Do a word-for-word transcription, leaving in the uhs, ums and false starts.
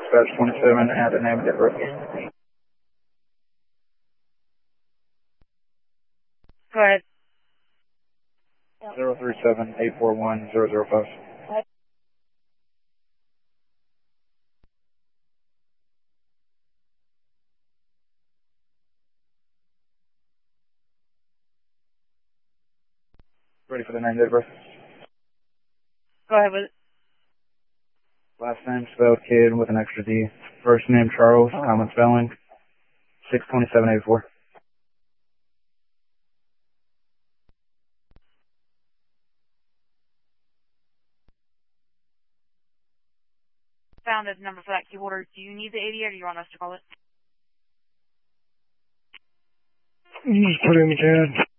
dispatch twenty-seven, add the name of the birth. Go ahead. zero three seven, eight four one, zero zero five. Ready for the name, date of birth. Go ahead with it. Last name spelled kid with an extra D. First name Charles, common spelling, six twenty-seven eighty-four. Found the number for that key holder. Do you need the A D A or do you want us to call it? Just put in the C A D.